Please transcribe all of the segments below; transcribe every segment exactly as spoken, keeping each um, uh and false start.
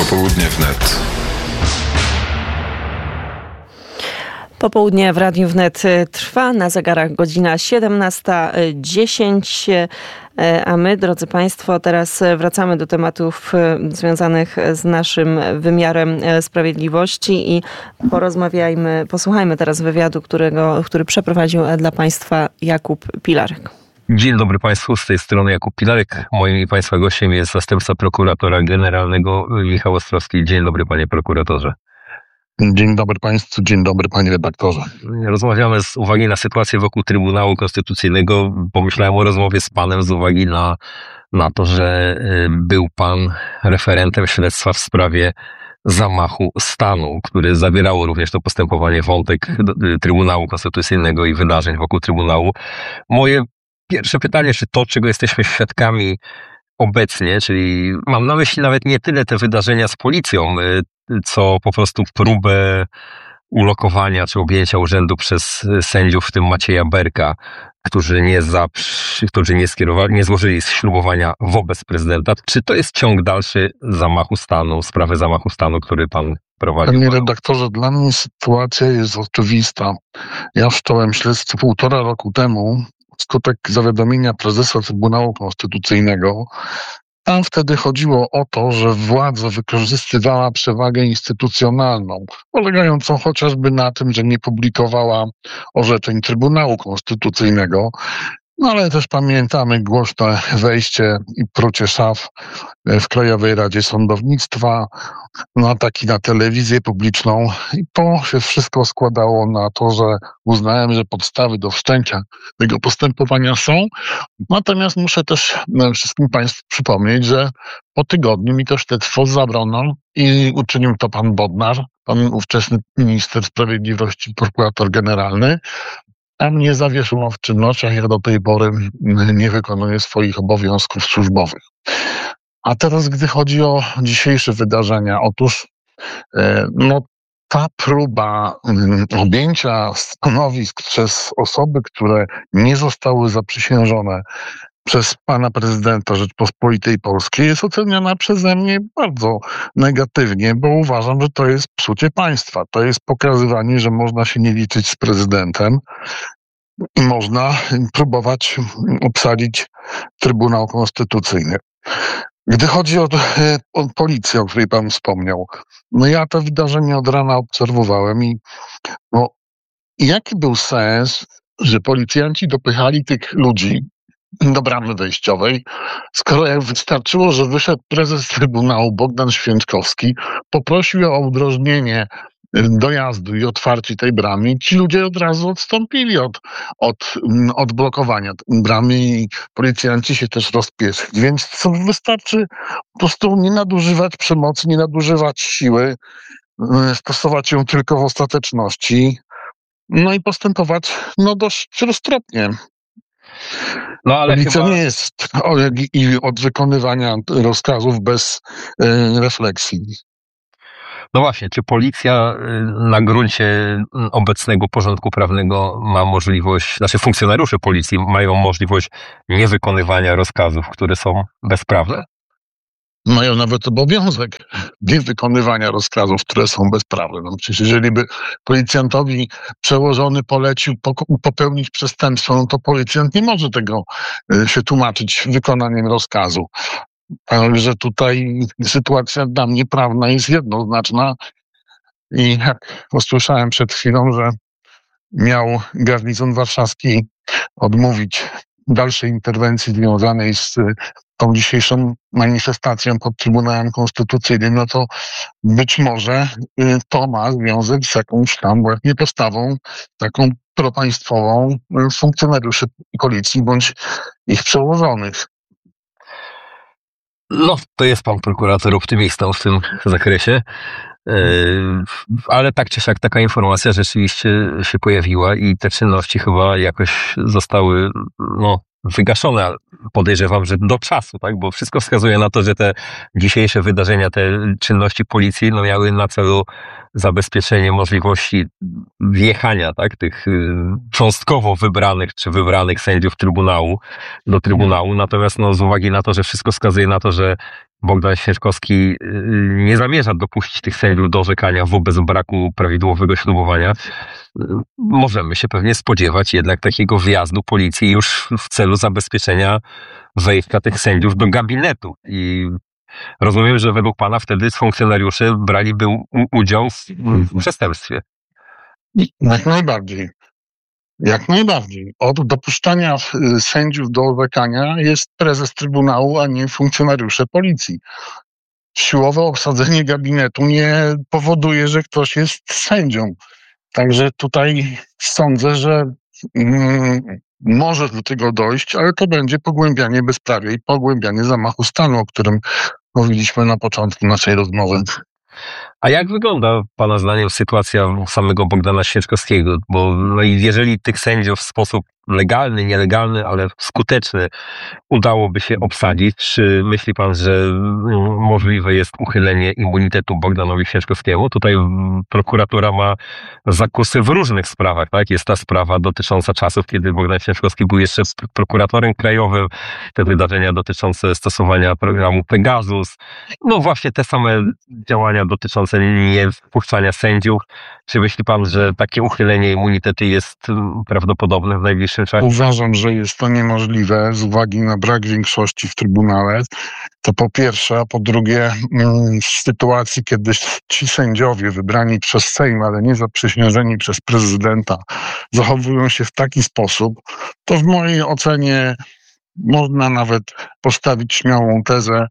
Popołudnie wnet. Popołudnie w Radiu Wnet trwa, na zegarach godzina siedemnasta dziesięć, a my, drodzy Państwo, teraz wracamy do tematów związanych z naszym wymiarem sprawiedliwości i porozmawiajmy, posłuchajmy teraz wywiadu, którego, który przeprowadził dla Państwa Jakub Pilarek. Dzień dobry Państwu, z tej strony Jakub Pilarek. Moim i Państwa gościem jest zastępca prokuratora generalnego Michał Ostrowski. Dzień dobry, panie prokuratorze. Dzień dobry Państwu, dzień dobry panie redaktorze. Rozmawiamy z uwagi na sytuację wokół Trybunału Konstytucyjnego. Pomyślałem o rozmowie z panem z uwagi na, na to, że był pan referentem śledztwa w sprawie zamachu stanu, który zawierało również to postępowanie, wątek Trybunału Konstytucyjnego i wydarzeń wokół Trybunału. Moje pierwsze pytanie, czy to, czego jesteśmy świadkami obecnie, czyli mam na myśli nawet nie tyle te wydarzenia z policją, co po prostu próbę ulokowania czy objęcia urzędu przez sędziów, w tym Macieja Berka, którzy nie, za, którzy nie, skierowali, nie złożyli ślubowania wobec prezydenta. Czy to jest ciąg dalszy zamachu stanu, sprawy zamachu stanu, który pan prowadził? Panie redaktorze, dla mnie sytuacja jest oczywista. Ja wszcząłem śledztwo półtora roku temu wskutek zawiadomienia prezesa Trybunału Konstytucyjnego. Tam wtedy chodziło o to, że władza wykorzystywała przewagę instytucjonalną, polegającą chociażby na tym, że nie publikowała orzeczeń Trybunału Konstytucyjnego. No ale też pamiętamy głośne wejście i prucie szaf w Krajowej Radzie Sądownictwa, no ataki na telewizję publiczną i to się wszystko składało na to, że uznałem, że podstawy do wszczęcia tego postępowania są. Natomiast muszę też wszystkim Państwu przypomnieć, że po tygodniu mi to śledztwo zabrono i uczynił to pan Bodnar, pan ówczesny minister sprawiedliwości, prokurator generalny. A mnie zawieszono w czynnościach, ja do tej pory nie wykonuję swoich obowiązków służbowych. A teraz, gdy chodzi o dzisiejsze wydarzenia, otóż no, ta próba objęcia stanowisk przez osoby, które nie zostały zaprzysiężone przez pana prezydenta Rzeczpospolitej Polskiej, jest oceniana przeze mnie bardzo negatywnie, bo uważam, że to jest psucie państwa. To jest pokazywanie, że można się nie liczyć z prezydentem i można próbować obsadzić Trybunał Konstytucyjny. Gdy chodzi o, o policję, o której pan wspomniał, no ja to wydarzenie od rana obserwowałem i no, jaki był sens, że policjanci dopychali tych ludzi do bramy wejściowej, skoro jak wystarczyło, że wyszedł prezes Trybunału Bogdan Święczkowski, poprosił o udrożnienie dojazdu i otwarcie tej bramy, ci ludzie od razu odstąpili od, od odblokowania bramy i policjanci się też rozpieszyli. Więc wystarczy po prostu nie nadużywać przemocy, nie nadużywać siły, stosować ją tylko w ostateczności, no i postępować no dość roztropnie. No, ale Policja chyba... nie jest i od wykonywania rozkazów bez y, refleksji. No właśnie, czy policja na gruncie obecnego porządku prawnego ma możliwość, znaczy funkcjonariusze policji mają możliwość niewykonywania rozkazów, które są bezprawne? Mają nawet obowiązek niewykonywania rozkazów, które są bezprawne. No przecież jeżeli by policjantowi przełożony polecił popełnić przestępstwo, no to policjant nie może tego się tłumaczyć wykonaniem rozkazu. Że tutaj sytuacja dla mnie prawna jest jednoznaczna i jak usłyszałem przed chwilą, że miał garnizon warszawski odmówić dalszej interwencji związanej z tą dzisiejszą manifestacją pod Trybunałem Konstytucyjnym, no to być może to ma związek z jakąś tam właśnie postawą taką propaństwową funkcjonariuszy policji bądź ich przełożonych. No, to jest pan prokurator optymistą w tym zakresie, ale tak czy siak taka informacja rzeczywiście się pojawiła i te czynności chyba jakoś zostały, no, wygaszone. Podejrzewam, że do czasu, tak? Bo wszystko wskazuje na to, że te dzisiejsze wydarzenia, te czynności policji, no, miały na celu zabezpieczenie możliwości wjechania, tak? Tych cząstkowo wybranych czy wybranych sędziów Trybunału do Trybunału. Natomiast no, z uwagi na to, że wszystko wskazuje na to, że Bogdan Święczkowski nie zamierza dopuścić tych sędziów do orzekania wobec braku prawidłowego ślubowania, możemy się pewnie spodziewać jednak takiego wjazdu policji już w celu zabezpieczenia wejścia tych sędziów do gabinetu. I rozumiem, że według pana wtedy funkcjonariusze braliby udział w, w przestępstwie. Jak najbardziej. Jak najbardziej. Od dopuszczania sędziów do orzekania jest prezes Trybunału, a nie funkcjonariusze policji. Siłowe obsadzenie gabinetu nie powoduje, że ktoś jest sędzią. Także tutaj sądzę, że mm, może do tego dojść, ale to będzie pogłębianie bezprawia i pogłębianie zamachu stanu, o którym mówiliśmy na początku naszej rozmowy. A jak wygląda pana zdaniem sytuacja samego Bogdana Święczkowskiego? Bo no, jeżeli tych sędziów w sposób legalny, nielegalny, ale skuteczny udałoby się obsadzić, czy myśli pan, że możliwe jest uchylenie immunitetu Bogdanowi Święczkowskiemu? Tutaj prokuratura ma zakusy w różnych sprawach, tak? Jest ta sprawa dotycząca czasów, kiedy Bogdan Święczkowski był jeszcze prokuratorem krajowym, te wydarzenia dotyczące stosowania programu Pegasus. No właśnie te same działania dotyczące niewpuszczania sędziów. Czy myśli pan, że takie uchylenie immunitetu jest prawdopodobne w najbliższym czasie? Uważam, że jest to niemożliwe z uwagi na brak większości w Trybunale. To po pierwsze, a po drugie w sytuacji, kiedy ci sędziowie wybrani przez Sejm, ale nie zaprzysiężeni przez prezydenta, zachowują się w taki sposób, to w mojej ocenie można nawet postawić śmiałą tezę,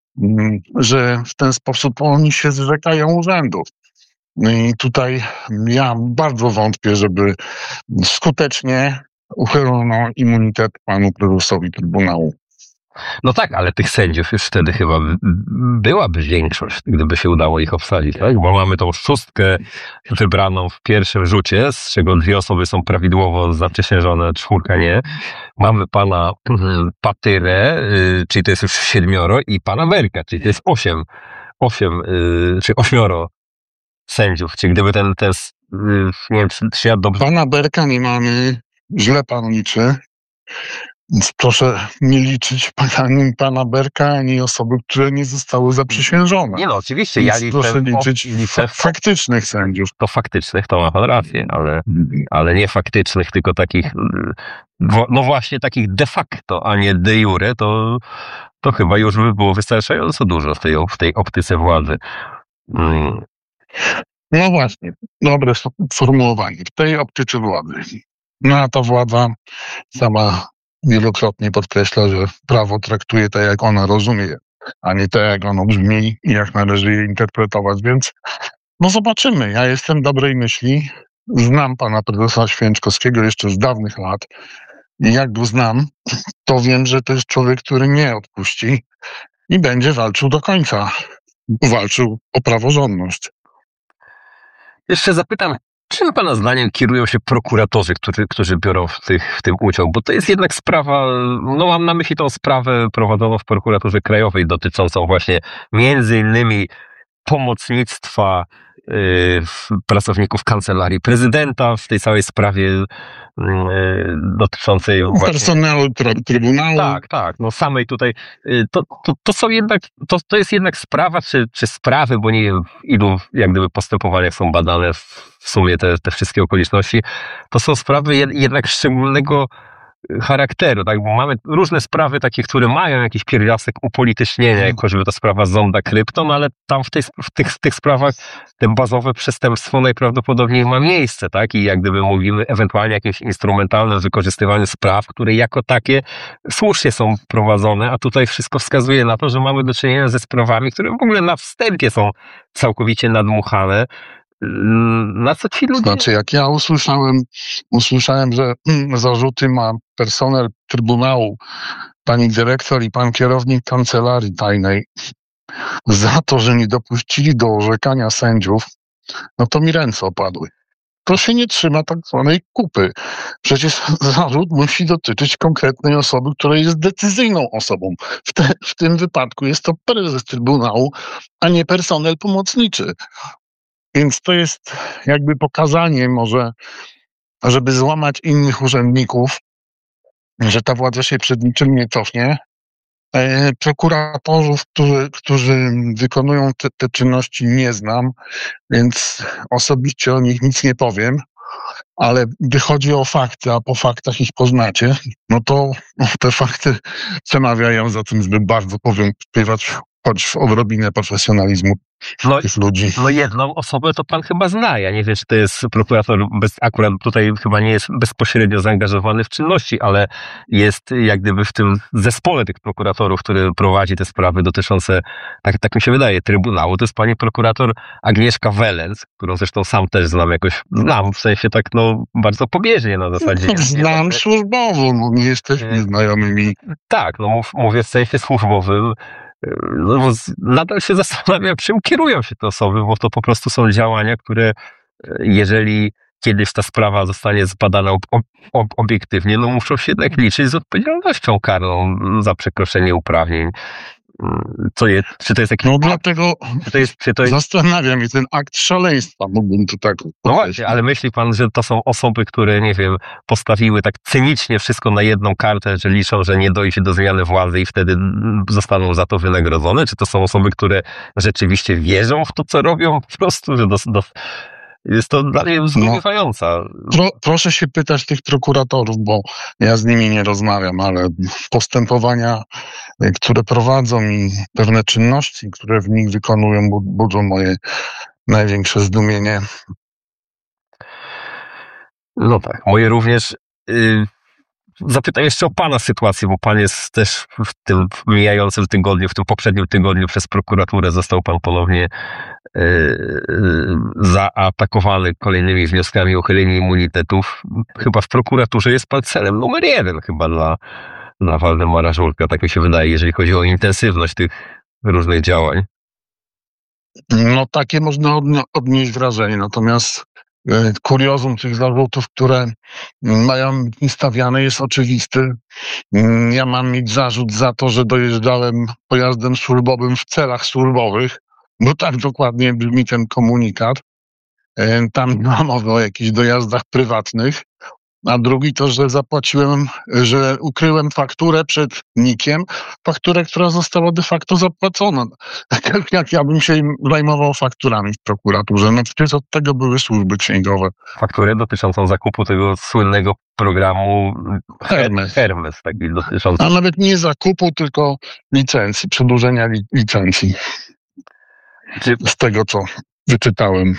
że w ten sposób oni się zrzekają urzędów. I tutaj ja bardzo wątpię, żeby skutecznie uchylono immunitet panu prezesowi Trybunału. No tak, ale tych sędziów już wtedy chyba byłaby większość, gdyby się udało ich obsadzić, tak? Bo mamy tą szóstkę wybraną w pierwszym rzucie, z czego dwie osoby są prawidłowo zaprzysiężone, czwórka nie. Mamy pana Patyrę, czyli to jest już siedmioro, i pana Berka, czyli to jest osiem, osiem, czy ośmioro sędziów. Czyli gdyby ten, ten nie wiem, czy ja dobrze... Pana Berka nie mamy, źle pan liczy. Więc proszę nie liczyć ani pana Berka, ani osoby, które nie zostały zaprzysiężone. Nie no, oczywiście. Ja liczę, proszę liczyć liczę fa- faktycznych sędziów. To faktycznych, to ma pan rację, ale, ale nie faktycznych, tylko takich, no właśnie takich de facto, a nie de jure, to, to chyba już by było wystarczająco dużo w tej, w tej optyce władzy. Hmm. No właśnie, dobre sformułowanie. W tej optyce władzy. No a ta władza sama wielokrotnie podkreśla, że prawo traktuje tak, jak ona rozumie, a nie tak, jak ono brzmi i jak należy je interpretować. Więc no zobaczymy. Ja jestem dobrej myśli. Znam pana prezesa Święczkowskiego jeszcze z dawnych lat. I jak go znam, to wiem, że to jest człowiek, który nie odpuści i będzie walczył do końca. Walczył o praworządność. Jeszcze zapytam, czym pana zdaniem kierują się prokuratorzy, którzy, którzy biorą w, tych, w tym udział? Bo to jest jednak sprawa, no mam na myśli tą sprawę prowadzoną w prokuraturze krajowej dotyczącą właśnie między innymi pomocnictwa y, pracowników kancelarii prezydenta w tej całej sprawie y, dotyczącej właśnie... personelu try- Trybunału. Tak, tak, no samej tutaj, y, to, to, to są jednak, to, to jest jednak sprawa, czy, czy sprawy, bo nie wiem, w ilu jak gdyby postępowaniach są badane w, w sumie te, te wszystkie okoliczności, to są sprawy jed, jednak szczególnego charakteru, tak, bo mamy różne sprawy takie, które mają jakiś pierwiastek upolitycznienia, jako choćby ta sprawa zonda krypto, no ale tam w, tej, w, tych, w tych sprawach te bazowe przestępstwo najprawdopodobniej ma miejsce, tak, i jak gdyby mówimy ewentualnie o jakimś instrumentalnym wykorzystywaniu spraw, które jako takie słusznie są prowadzone, a tutaj wszystko wskazuje na to, że mamy do czynienia ze sprawami, które w ogóle na wstępie są całkowicie nadmuchane. Na co ci ludzie... Znaczy, jak ja usłyszałem, usłyszałem, że zarzuty ma personel Trybunału, pani dyrektor i pan kierownik kancelarii tajnej za to, że nie dopuścili do orzekania sędziów, no to mi ręce opadły. To się nie trzyma tak zwanej kupy. Przecież zarzut musi dotyczyć konkretnej osoby, która jest decyzyjną osobą. W, te, w tym wypadku jest to prezes Trybunału, a nie personel pomocniczy. Więc to jest jakby pokazanie może, żeby złamać innych urzędników, że ta władza się przed niczym nie cofnie E, Prokuratorów, którzy, którzy wykonują te, te czynności, nie znam, więc osobiście o nich nic nie powiem, ale gdy chodzi o fakty, a po faktach ich poznacie, no to no, te fakty przemawiają za tym, żeby bardzo powątpiewać choć w odrobinę profesjonalizmu No, tych ludzi. no jedną osobę to pan chyba zna. Ja nie wiem, czy to jest prokurator, bez, akurat tutaj chyba nie jest bezpośrednio zaangażowany w czynności, ale jest jak gdyby w tym zespole tych prokuratorów, który prowadzi te sprawy dotyczące, tak, tak mi się wydaje, Trybunału. To jest pani prokurator Agnieszka Welec, którą zresztą sam też znam jakoś, znam w sensie tak no bardzo pobieżnie na zasadzie. No, znam nie, służbowo, no nie jesteśmy znajomymi. Tak, no mów, mówię w sensie służbowym. No, bo nadal się zastanawiam, czym kierują się te osoby, bo to po prostu są działania, które jeżeli kiedyś ta sprawa zostanie zbadana ob, ob, obiektywnie, no muszą się jednak liczyć z odpowiedzialnością karną za przekroczenie uprawnień. Co jest, czy to jest jakiś... No dlatego czy to jest, czy to jest... zastanawiam się, ten akt szaleństwa, mógłbym to tak powiedzieć. No właśnie, ale myśli pan, że to są osoby, które, nie wiem, postawiły tak cynicznie wszystko na jedną kartę, że liczą, że nie dojdzie do zmiany władzy i wtedy zostaną za to wynagrodzone? Czy to są osoby, które rzeczywiście wierzą w to, co robią? Po prostu, że do, do... jest to dla mnie zdumiewająca. No, pro, proszę się pytać tych prokuratorów, bo ja z nimi nie rozmawiam, ale postępowania, które prowadzą i pewne czynności, które w nich wykonują, budzą moje największe zdumienie. No tak, moje również. Yy, zapytam jeszcze o pana sytuację, bo pan jest też w tym mijającym tygodniu, w tym poprzednim tygodniu przez prokuraturę został pan ponownie yy, zaatakowany kolejnymi wnioskami o uchylenie immunitetów. Chyba w prokuraturze jest pan celem numer jeden chyba dla, dla Waldemara Żurka, tak mi się wydaje, jeżeli chodzi o intensywność tych różnych działań. No takie można odnieść wrażenie, natomiast kuriozum tych zarzutów, które mają być stawiane, jest oczywisty. Ja mam mieć zarzut za to, że dojeżdżałem pojazdem służbowym w celach służbowych, bo tak dokładnie brzmi ten komunikat. Tam nie ma mowy o jakichś dojazdach prywatnych. A drugi to, że zapłaciłem, że ukryłem fakturę przed nikiem, fakturę, która została de facto zapłacona. Tak jak ja bym się zajmował fakturami w prokuraturze. No przecież od tego były służby księgowe. Fakturę dotyczącą zakupu tego słynnego programu Hermes. Hermes taki dotyczący... A nawet nie zakupu, tylko licencji, przedłużenia li- licencji. Czy... Z tego, co wyczytałem.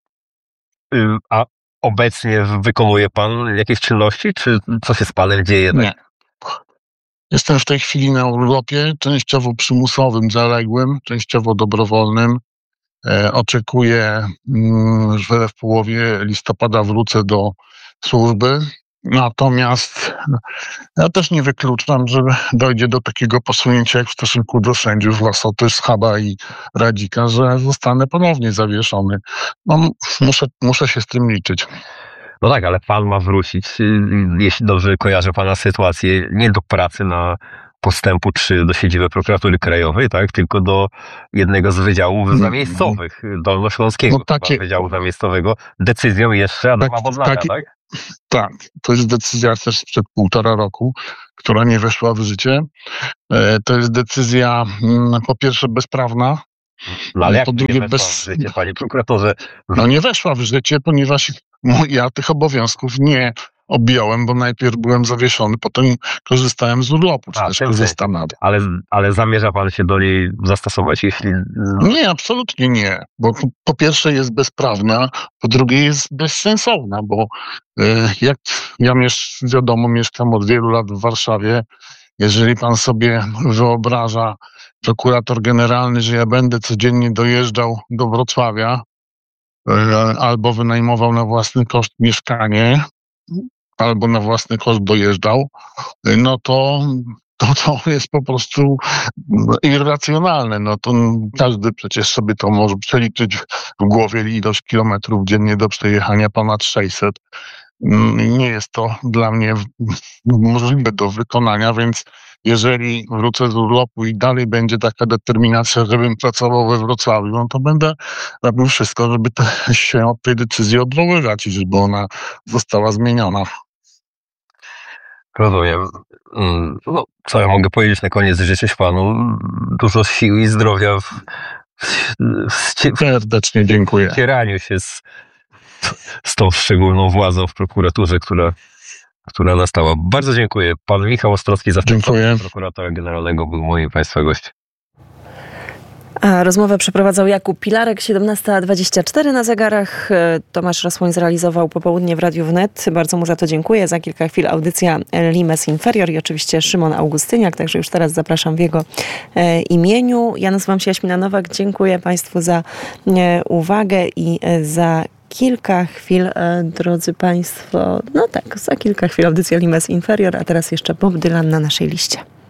A obecnie wykonuje pan jakieś czynności, czy co się z panem dzieje? Nie. Jestem w tej chwili na urlopie, częściowo przymusowym, zaległym, częściowo dobrowolnym. E, oczekuję, mm, że w połowie listopada wrócę do służby. Natomiast ja też nie wykluczam, że dojdzie do takiego posunięcia jak w stosunku do sędziów Lasoty, Schaba i Radzika, że zostanę ponownie zawieszony. No, muszę, muszę się z tym liczyć. No tak, ale pan ma wrócić, jeśli dobrze kojarzę pana sytuację, nie do pracy na postępu trzy do siedziby prokuratury krajowej, tak, tylko do jednego z wydziałów zamiejscowych, dolnośląskiego no takie, wydziału zamiejscowego, decyzją jeszcze Adama tak, Bodnara, taki, tak? Tak, to jest decyzja też sprzed półtora roku, która nie weszła w życie. To jest decyzja po pierwsze bezprawna, no, ale jak po drugie nie bez... w życie, panie prokuratorze? No nie weszła w życie, ponieważ ja tych obowiązków nie objąłem, bo najpierw byłem zawieszony, potem korzystałem z urlopu, czy A, też korzystam nadal. Ale, ale zamierza pan się do niej zastosować, jeśli... Nie, absolutnie nie, bo po pierwsze jest bezprawna, po drugie jest bezsensowna, bo jak ja miesz, wiadomo, mieszkam od wielu lat w Warszawie, jeżeli pan sobie wyobraża, prokurator generalny, że ja będę codziennie dojeżdżał do Wrocławia albo wynajmował na własny koszt mieszkanie, albo na własny koszt dojeżdżał, no to, to to jest po prostu irracjonalne. No to każdy przecież sobie to może przeliczyć w głowie ilość kilometrów dziennie do przejechania, ponad sześćset. Nie jest to dla mnie możliwe do wykonania, więc jeżeli wrócę z urlopu i dalej będzie taka determinacja, żebym pracował we Wrocławiu, no to będę robił wszystko, żeby te, się od tej decyzji odwoływać i żeby ona została zmieniona. Rozumiem. No, co ja mogę powiedzieć na koniec? Życzę panu dużo sił i zdrowia w, w, w, Serdecznie dziękuję. w cieraniu się z, z tą szczególną władzą w prokuraturze, która, która nastała. Bardzo dziękuję. Pan Michał Ostrowski, zastępca prokuratora generalnego, był moim państwa gościem. A rozmowę przeprowadzał Jakub Pilarek, siedemnasta dwadzieścia cztery na zegarach. Tomasz Rosłoń zrealizował popołudnie w Radiu Wnet. Bardzo mu za to dziękuję. Za kilka chwil audycja Limes Inferior i oczywiście Szymon Augustyniak, także już teraz zapraszam w jego e, imieniu. Ja nazywam się Jaśmina Nowak. Dziękuję Państwu za e, uwagę i e, za kilka chwil, e, drodzy Państwo, no tak, za kilka chwil audycja Limes Inferior, a teraz jeszcze Bob Dylan na naszej liście.